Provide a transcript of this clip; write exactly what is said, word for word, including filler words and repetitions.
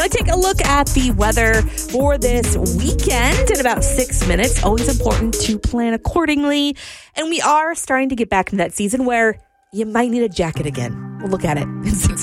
Let's take a look at the weather for this weekend in about six minutes. Always important to plan accordingly. And we are starting to get back into that season where you might need a jacket again. We'll look at it in six